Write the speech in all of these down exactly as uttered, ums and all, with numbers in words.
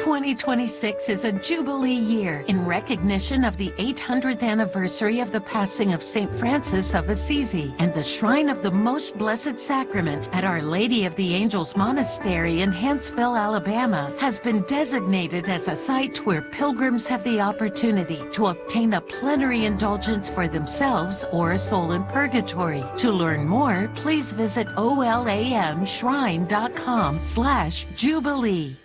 twenty twenty-six is a Jubilee year in recognition of the eight hundredth anniversary of the passing of Saint Francis of Assisi, and the Shrine of the Most Blessed Sacrament at Our Lady of the Angels Monastery in Huntsville, Alabama, has been designated as a site where pilgrims have the opportunity to obtain a plenary indulgence for themselves or a soul in purgatory. To learn more, please visit olamshrine.com slash Jubilee.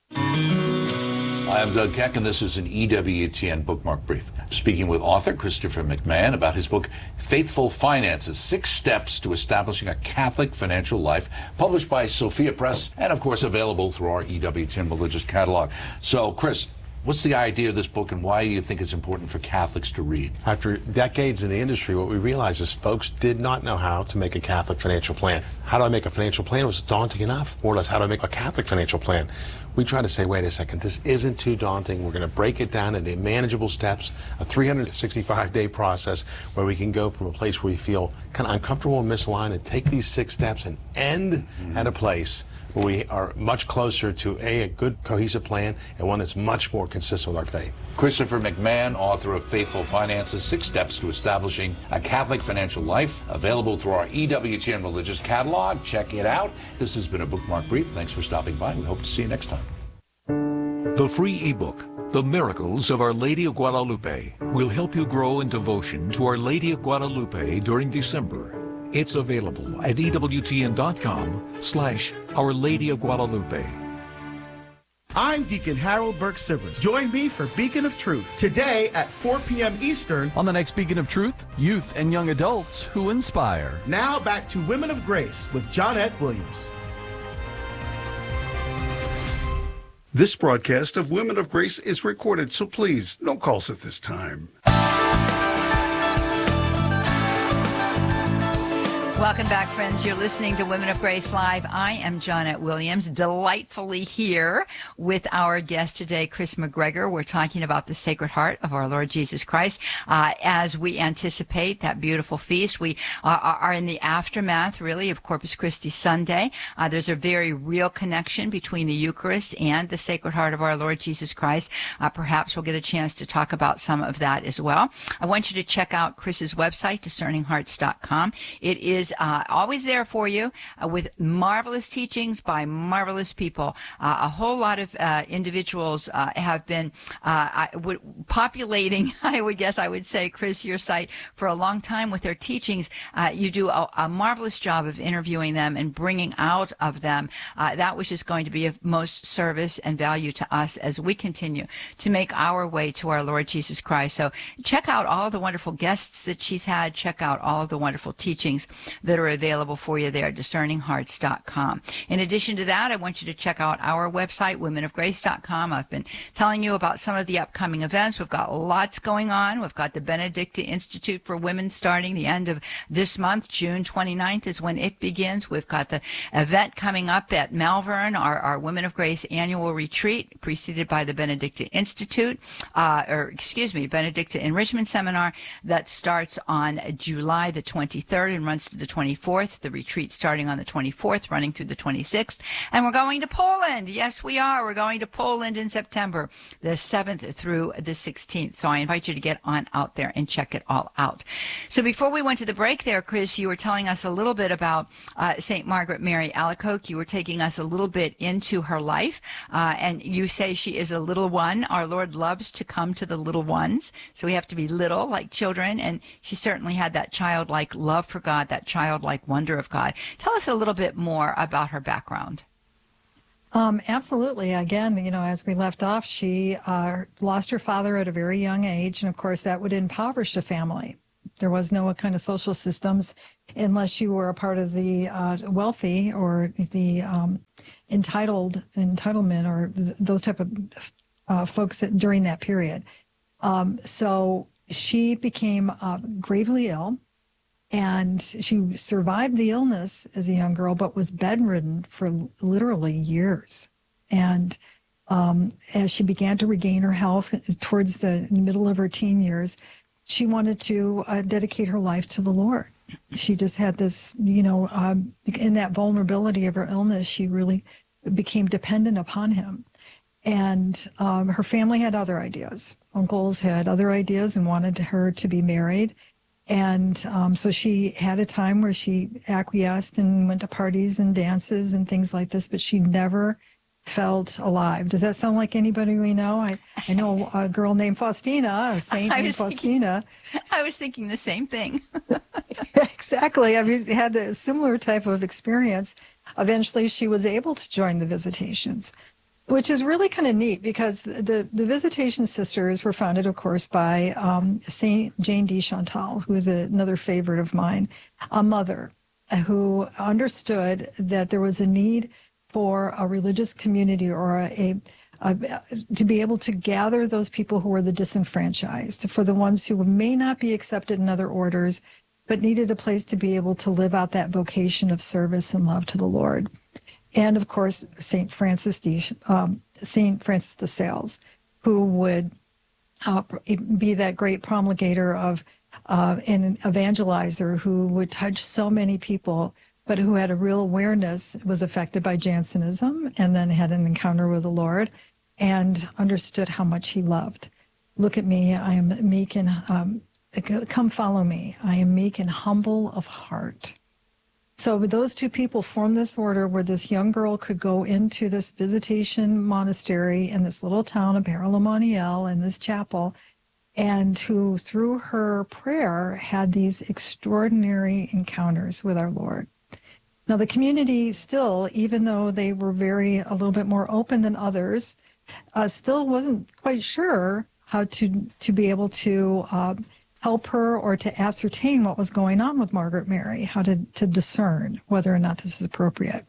I'm Doug Keck, and this is an E W T N Bookmark Brief. Speaking with author Christopher McMahon about his book, Faithful Finances, Six Steps to Establishing a Catholic Financial Life, published by Sophia Press, and of course available through our E W T N Religious Catalog. So, Chris, what's the idea of this book, and why do you think it's important for Catholics to read? After decades in the industry, what we realized is folks did not know how to make a Catholic financial plan. How do I make a financial plan was daunting enough. More or less, how do I make a Catholic financial plan? We try to say, wait a second, this isn't too daunting. We're going to break it down into manageable steps, a three hundred sixty-five day process where we can go from a place where we feel kind of uncomfortable and misaligned and take these six steps and end mm-hmm. at a place where we are much closer to a, a good cohesive plan and one that's much more consistent with our faith. Christopher McMahon, author of Faithful Finances, Six Steps to Establishing a Catholic Financial Life, available through our E W T N Religious Catalog. Check it out. This has been a Bookmark Brief. Thanks for stopping by. We hope to see you next time. The free ebook, The Miracles of Our Lady of Guadalupe, will help you grow in devotion to Our Lady of Guadalupe during December. It's available at ewtn.com slash Our Lady of Guadalupe. I'm Deacon Harold Burke Sibley. Join me for Beacon of Truth today at four p.m. Eastern. On the next Beacon of Truth, youth and young adults who inspire. Now back to Women of Grace with Johnette Williams. This broadcast of Women of Grace is recorded, so please, no calls at this time. Welcome back, friends. You're listening to Women of Grace Live. I am Johnette Williams, delightfully here with our guest today, Chris McGregor. We're talking about the Sacred Heart of our Lord Jesus Christ. Uh, as we anticipate that beautiful feast, we uh, are in the aftermath, really, of Corpus Christi Sunday. Uh, there's a very real connection between the Eucharist and the Sacred Heart of our Lord Jesus Christ. Uh, perhaps we'll get a chance to talk about some of that as well. I want you to check out Chris's website, discerning hearts dot com. It is Uh, always there for you uh, with marvelous teachings by marvelous people. Uh, a whole lot of uh, individuals uh, have been uh, I would, populating, I would guess I would say, Chris, your site for a long time with their teachings. Uh, you do a, a marvelous job of interviewing them and bringing out of them uh, that which is going to be of most service and value to us as we continue to make our way to our Lord Jesus Christ. So check out all of the wonderful guests that she's had. Check out all of the wonderful teachings that are available for you there at discerning hearts dot com. In addition to that, I want you to check out our website, women of grace dot com. I've been telling you about some of the upcoming events. We've got lots going on. We've got the Benedictine Institute for Women starting the end of this month. June twenty-ninth is when it begins. We've got the event coming up at Malvern, our, our Women of Grace annual retreat, preceded by the Benedictine Institute, uh, or excuse me, Benedictine Enrichment Seminar that starts on July the twenty-third and runs to the twenty-fourth, the retreat starting on the twenty-fourth, running through the twenty-sixth. And we're going to Poland. Yes, we are. We're going to Poland in September, the seventh through the sixteenth. So I invite you to get on out there and check it all out. So before we went to the break there, Chris, you were telling us a little bit about uh, Saint Margaret Mary Alacoque. You were taking us a little bit into her life. Uh, and you say she is a little one. Our Lord loves to come to the little ones. So we have to be little like children. And she certainly had that childlike love for God, that childlike wonder of God. Tell us a little bit more about her background. Um, absolutely. Again, you know, as we left off, she uh, lost her father at a very young age, and of course that would impoverish a family. There was no kind of social systems unless you were a part of the uh, wealthy or the um, entitled entitlement or th- those type of uh, folks during that period. Um, so she became uh, gravely ill. And she survived the illness as a young girl, but was bedridden for literally years. And um, as she began to regain her health towards the middle of her teen years, she wanted to uh, dedicate her life to the Lord. She just had this, you know, um, in that vulnerability of her illness, she really became dependent upon him. And um, her family had other ideas. Uncles had other ideas and wanted her to be married. And um, so she had a time where she acquiesced and went to parties and dances and things like this, but she never felt alive. Does that sound like anybody we know? I, I know a girl named Faustina, a saint named Faustina. Thinking, I was thinking the same thing. Exactly. I mean, had a similar type of experience. Eventually, she was able to join the Visitations, which is really kind of neat because the, the Visitation Sisters were founded, of course, by um, Saint Jane de Chantal, who is a, another favorite of mine, a mother who understood that there was a need for a religious community or a, a, a to be able to gather those people who were the disenfranchised, for the ones who may not be accepted in other orders, but needed a place to be able to live out that vocation of service and love to the Lord. And of course, Saint Francis de um, Saint Francis de Sales, who would uh, be that great promulgator of uh, an evangelizer who would touch so many people, but who had a real awareness, was affected by Jansenism, and then had an encounter with the Lord, and understood how much He loved. Look at me, I am meek and um, come follow me. I am meek and humble of heart. So those two people formed this order where this young girl could go into this Visitation monastery in this little town of Père-le-Monial, in this chapel, and who, through her prayer, had these extraordinary encounters with our Lord. Now, the community still, even though they were very, a little bit more open than others, uh, still wasn't quite sure how to, to be able to uh, help her or to ascertain what was going on with Margaret Mary, how to, to discern whether or not this is appropriate.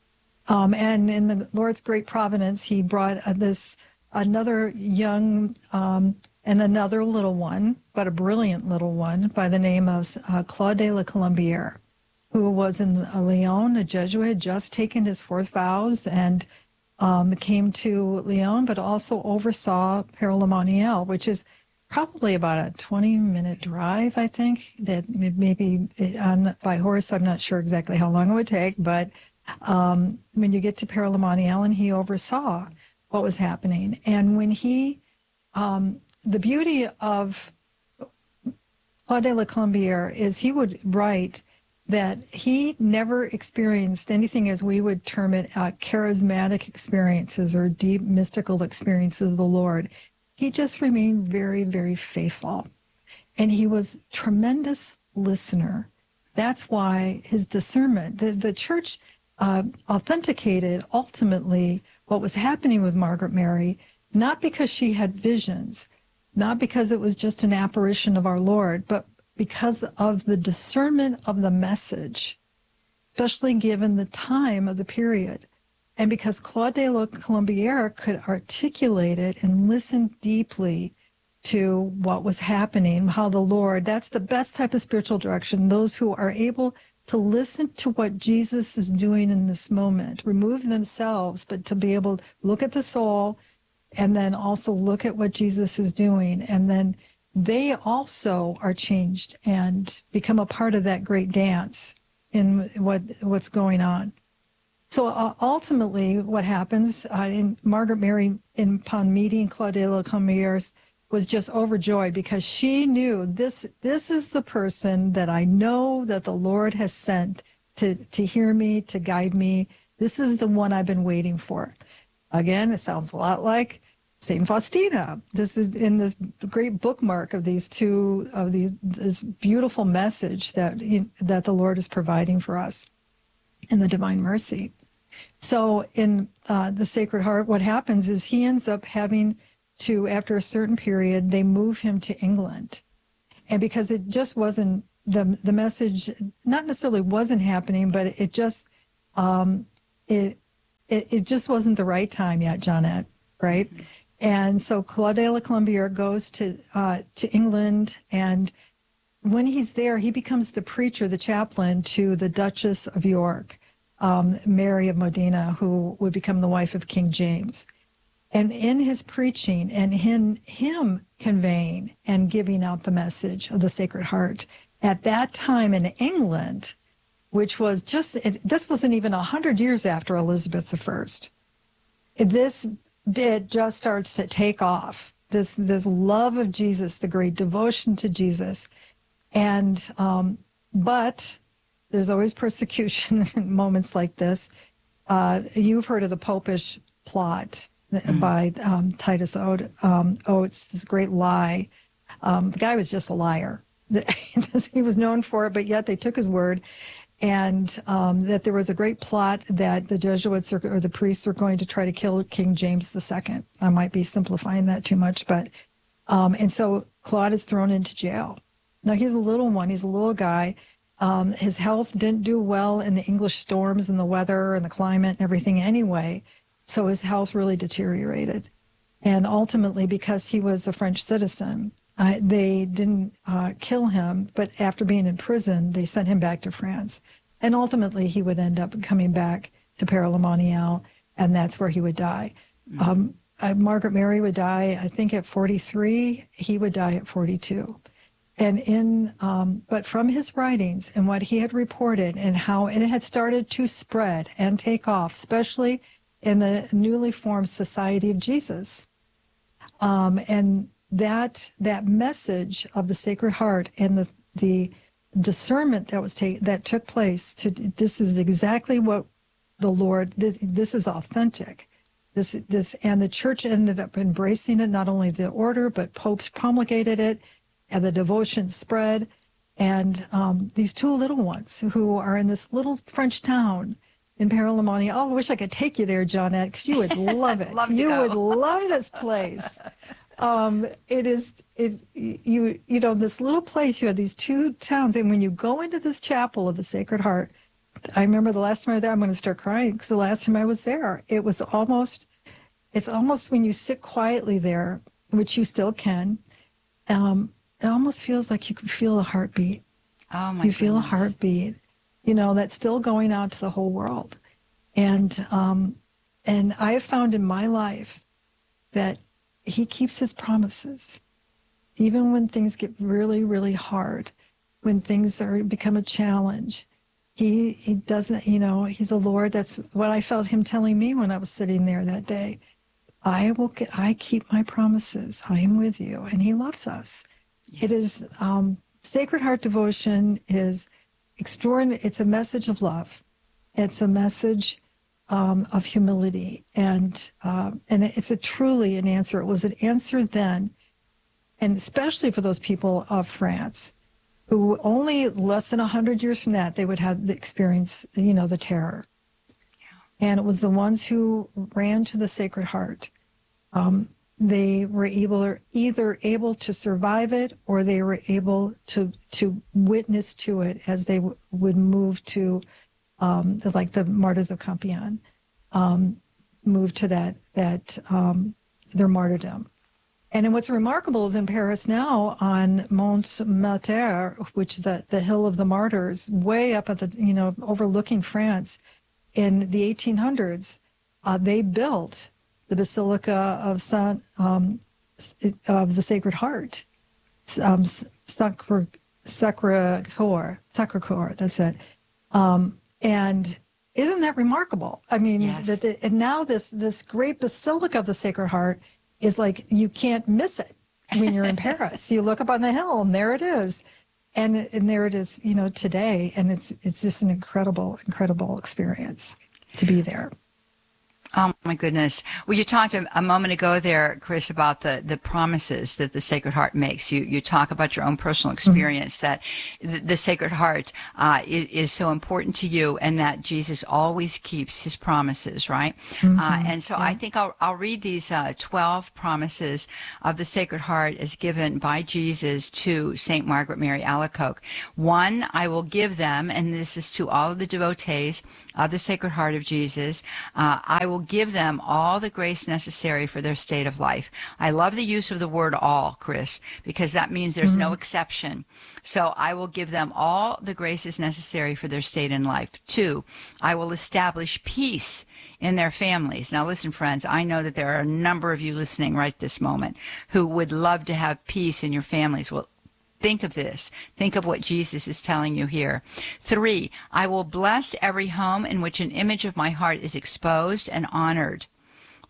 Um, and in the Lord's great providence, He brought uh, this another young um, and another little one, but a brilliant little one, by the name of uh, Claude de la Colombière, who was in Lyon, a Jesuit, had just taken his fourth vows and um, came to Lyon, but also oversaw Père-le-Monial, which is probably about a twenty-minute drive, I think, that maybe on by horse. I'm not sure exactly how long it would take, but um, when you get to Père-le-Monial, and he oversaw what was happening. And when he, um, the beauty of Claude de la Colombière is he would write that he never experienced anything as we would term it, uh, charismatic experiences or deep mystical experiences of the Lord. He just remained very, very faithful. And he was a tremendous listener. That's why his discernment, the, the church uh, authenticated ultimately what was happening with Margaret Mary, not because she had visions, not because it was just an apparition of our Lord, but because of the discernment of the message, especially given the time of the period. And because Claude de la Colombière could articulate it and listen deeply to what was happening, how the Lord, that's the best type of spiritual direction, those who are able to listen to what Jesus is doing in this moment, remove themselves, but to be able to look at the soul and then also look at what Jesus is doing. And then they also are changed and become a part of that great dance in what what's going on. So uh, ultimately, what happens, uh, in Margaret Mary, in, upon meeting Claude de la Colombière, was just overjoyed because she knew this this is the person that I know that the Lord has sent to, to hear me, to guide me. This is the one I've been waiting for. Again, it sounds a lot like Saint Faustina. This is in this great bookmark of these two, of these, this beautiful message that, that the Lord is providing for us in the Divine Mercy. So in uh, the Sacred Heart, what happens is he ends up having to, after a certain period, they move him to England. And because it just wasn't, the the message, not necessarily wasn't happening, but it just, um, it, it, it just wasn't the right time yet, Johnette, right? Mm-hmm. And so Claude de la Colombière goes to uh, to England, and when he's there, he becomes the preacher, the chaplain to the Duchess of York, um, Mary of Modena, who would become the wife of King James. And in his preaching and in him conveying and giving out the message of the Sacred Heart, at that time in England, which was just, it, this wasn't even one hundred years after Elizabeth the First, this it just starts to take off. This this love of Jesus, the great devotion to Jesus, and um, but there's always persecution in moments like this. Uh, you've heard of the Popish plot mm-hmm. by um, Titus um, Oates, this great lie. Um, the guy was just a liar. He was known for it, but yet they took his word. And um, that there was a great plot that the Jesuits or, or the priests were going to try to kill King James the Second. I might be simplifying that too much, but um, and so Claude is thrown into jail. Now he's a little one. He's a little guy. Um, his health didn't do well in the English storms and the weather and the climate and everything anyway. So his health really deteriorated. And ultimately, because he was a French citizen, Uh, they didn't uh, kill him, but after being in prison, they sent him back to France. And ultimately, he would end up coming back to Père Le Monial, and that's where he would die. Mm-hmm. Um, uh, Margaret Mary would die, I think, at forty-three. He would die at forty-two. And in, um, but from his writings and what he had reported and how it had started to spread and take off, especially in the newly formed Society of Jesus, um, and that that message of the Sacred Heart and the the discernment that was take, that took place to this is exactly what the Lord this this is authentic this this and the church ended up embracing it, not only the order but popes promulgated it and the devotion spread. And um, these two little ones who are in this little French town in Père Le Monial. Oh, I wish I could take you there, Johnette, because you would love it. love you go. would love this place. Um, it is, it, you, you know, this little place, you have these two towns. And when you go into this chapel of the Sacred Heart, I remember the last time I was there, I'm going to start crying because the last time I was there, it was almost, it's almost when you sit quietly there, which you still can, um, it almost feels like you can feel a heartbeat. Oh my You feel goodness. a heartbeat, you know, that's still going out to the whole world. And, um, and I have found in my life that he keeps his promises, even when things get really, really hard, when things are become a challenge. He he doesn't, you know, he's a Lord. That's what I felt him telling me when I was sitting there that day. I will get, I keep my promises. I am with you, and he loves us. Yes. It is um, Sacred Heart devotion is extraordinary. It's a message of love. It's a message Um, of humility, and uh, and it's a truly an answer. It was an answer then, and especially for those people of France, who only less than a hundred years from that they would have the experience, you know, the terror. Yeah. And it was the ones who ran to the Sacred Heart. Um, they were able, either able to survive it, or they were able to to witness to it as they w- would move to. Um, like the Martyrs of Compiègne, um, moved to that that um, their martyrdom. And then what's remarkable is in Paris now on Mont Martyr, which the the hill of the martyrs, way up at the you know overlooking France, in the eighteen hundreds, uh, they built the Basilica of Saint um, of the Sacred Heart, um, Sacre Sacre Coeur, Sacre Coeur. That's it. Um, And isn't that remarkable? I mean, yes. that the, and now this this great Basilica of the Sacred Heart is like you can't miss it when you're in Paris. You look up on the hill, and there it is, and and there it is, you know, today. And it's it's just an incredible, incredible experience to be there. Oh, my goodness. Well, you talked a, a moment ago there, Chris, about the, the promises that the Sacred Heart makes. You you talk about your own personal experience, mm-hmm. that the, the Sacred Heart uh, is, is so important to you, and that Jesus always keeps his promises, right? Mm-hmm. Uh, and so yeah. I think I'll, I'll read these uh, twelve promises of the Sacred Heart as given by Jesus to Saint Margaret Mary Alacoque. One, I will give them, and this is to all of the devotees of the Sacred Heart of Jesus, uh, I will give them all the grace necessary for their state of life. I love the use of the word all, Chris, because that means there's mm-hmm. no exception. So I will give them all the graces necessary for their state in life. Two, I will establish peace in their families. Now listen, friends, I know that there are a number of you listening right this moment who would love to have peace in your families. Well, think of this. Think of what Jesus is telling you here. Three, I will bless every home in which an image of my heart is exposed and honored.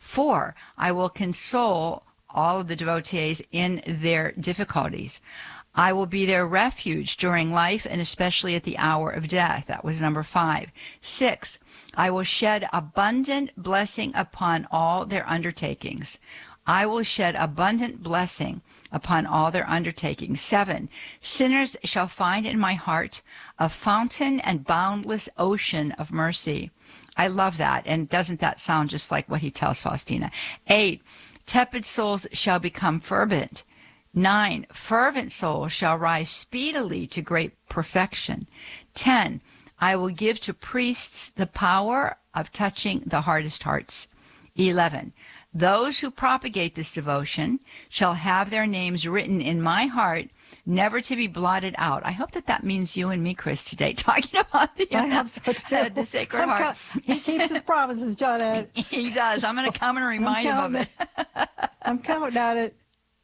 Four, I will console all of the devotees in their difficulties. I will be their refuge during life and especially at the hour of death. That was number five. Six, I will shed abundant blessing upon all their undertakings. I will shed abundant blessing upon all their undertakings. Seven, sinners shall find in my heart a fountain and boundless ocean of mercy. I love that. And doesn't that sound just like what he tells Faustina? Eight, tepid souls shall become fervent. Nine, fervent souls shall rise speedily to great perfection. Ten, I will give to priests the power of touching the hardest hearts. Eleven, those who propagate this devotion shall have their names written in my heart, never to be blotted out. I hope that that means you and me, Chris, today, talking about the, I hope so too. uh, the Sacred I'm Heart. Co- he keeps his promises, John. He does. I'm going to come and remind him of it. I'm counting on it.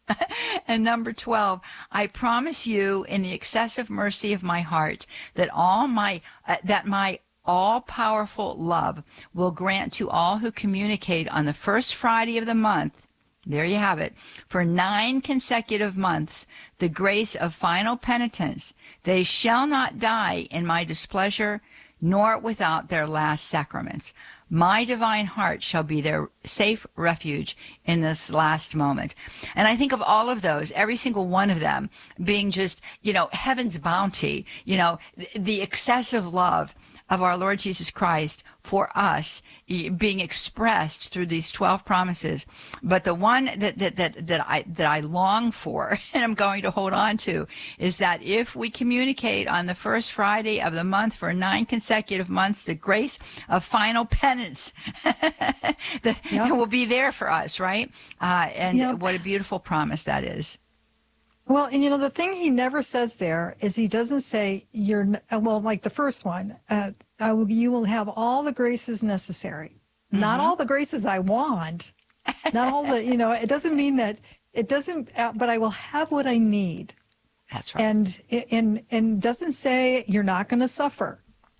And number twelve, I promise you in the excessive mercy of my heart that all my uh, that my all-powerful love will grant to all who communicate on the first Friday of the month, there you have it, for nine consecutive months, the grace of final penitence. They shall not die in my displeasure, nor without their last sacraments. My divine heart shall be their safe refuge in this last moment. And I think of all of those, every single one of them being just, you know, heaven's bounty, you know, the excessive love of our Lord Jesus Christ for us being expressed through these twelve promises. But the one that, that, that, that I, that I long for and I'm going to hold on to is that if we communicate on the first Friday of the month for nine consecutive months, the grace of final penance that yep. will be there for us, right? Uh, and yep. what a beautiful promise that is. Well, and you know, the thing he never says there is he doesn't say you're, well, like the first one, uh, I will, you will have all the graces necessary. Mm-hmm. Not all the graces I want. Not all the, you know, it doesn't mean that, it doesn't, uh, but I will have what I need. That's right. And, and, and doesn't say you're not going to suffer.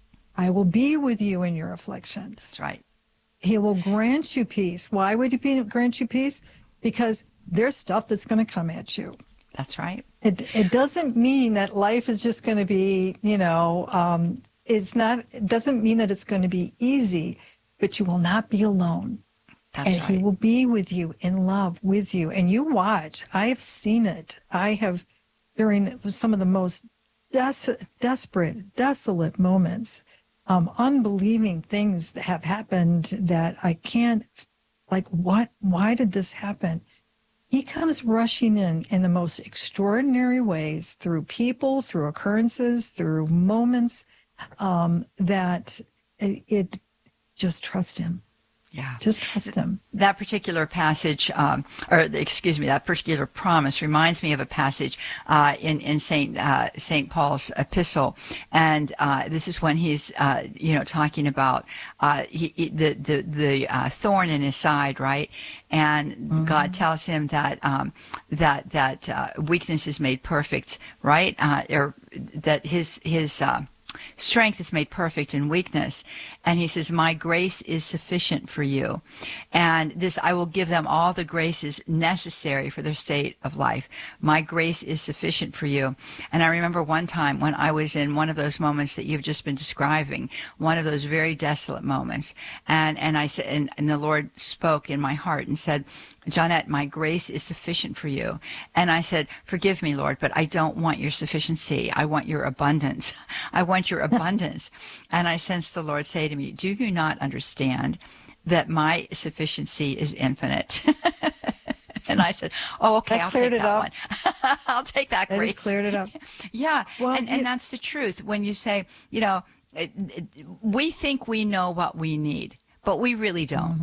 I will be with you in your afflictions. That's right. He will grant you peace. Why would he be, grant you peace? Because there's stuff that's going to come at you. That's right. It it doesn't mean that life is just going to be, you know, um, it's not, it doesn't mean that it's going to be easy, but you will not be alone. That's and right. he will be with you, in love with you. And you watch. I have seen it. I have, during some of the most des- desperate, desolate moments, um, unbelieving things that have happened that I can't, like, what, why did this happen? He comes rushing in in the most extraordinary ways through people, through occurrences, through moments um, that it, it just trust him. Yeah. Just trust him. That particular passage, um, or excuse me, that particular promise reminds me of a passage uh, in in Saint uh, Saint Paul's epistle, and uh, this is when he's uh, you know talking about uh, he, he, the the the uh, thorn in his side, right? And mm-hmm. God tells him that um, that that uh, weakness is made perfect, right? Uh, or that his his uh, strength is made perfect in weakness. And he says, my grace is sufficient for you. And this, I will give them all the graces necessary for their state of life. My grace is sufficient for you. And I remember one time when I was in one of those moments that you've just been describing, one of those very desolate moments. And, and I said, and, and the Lord spoke in my heart and said, Johnette, my grace is sufficient for you. And I said, forgive me, Lord, but I don't want your sufficiency. I want your abundance. I want your abundance. And I sensed the Lord say to me, do you not understand that my sufficiency is infinite? And I said, oh, okay, that I'll take that up. one. I'll take that That grace. cleared it up. Yeah, Well, and, you- and that's the truth. When you say, you know, it, it, we think we know what we need, but we really don't.